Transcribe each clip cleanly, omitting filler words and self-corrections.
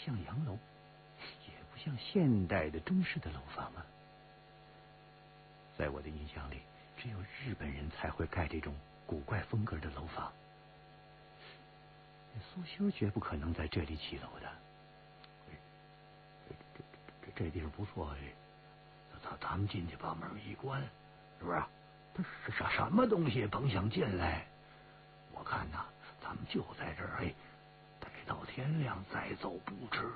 像洋楼，也不像现代的中式的楼房啊。在我的印象里，只有日本人才会盖这种古怪风格的楼房。苏修绝不可能在这里起楼的。这地方不错咱们进去把门一关，是不是？这是什么东西甭想进来？我看呐，咱们就在这儿待到天亮再走不迟。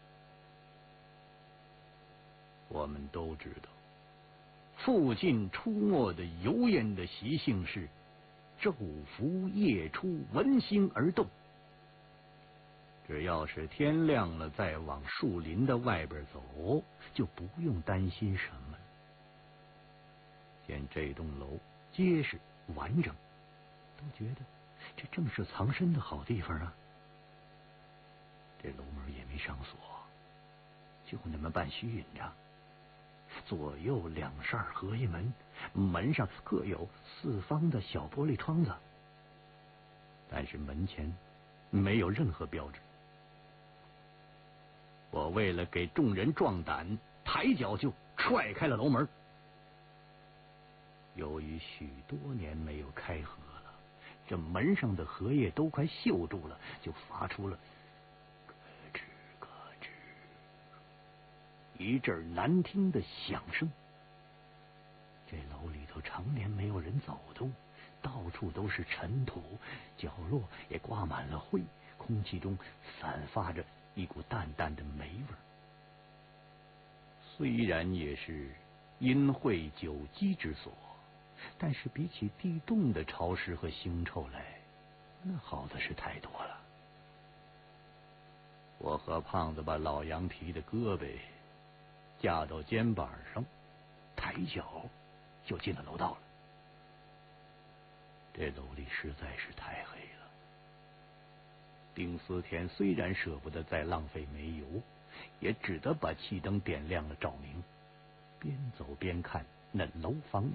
我们都知道，附近出没的游烟的习性是昼伏夜出，闻腥而动。只要是天亮了，再往树林的外边走，就不用担心什么。见这栋楼结实完整，都觉得这正是藏身的好地方啊。这楼门也没上锁，就那么半虚隐着。左右两扇合一门，门上各有四方的小玻璃窗子，但是门前没有任何标志。我为了给众人壮胆，抬脚就踹开了楼门。由于许多年没有开合了，这门上的荷叶都快锈住了，就发出了咯吱咯吱一阵难听的响声。这楼里头常年没有人走动，到处都是尘土，角落也挂满了灰，空气中散发着一股淡淡的霉味。虽然也是阴晦久积之所，但是比起地洞的潮湿和腥臭来，那好的是太多了。我和胖子把老羊皮的胳膊架到肩膀上，抬脚就进了楼道了。这楼里实在是太黑了。丁思田虽然舍不得再浪费煤油，也只得把气灯点亮了照明，边走边看那楼房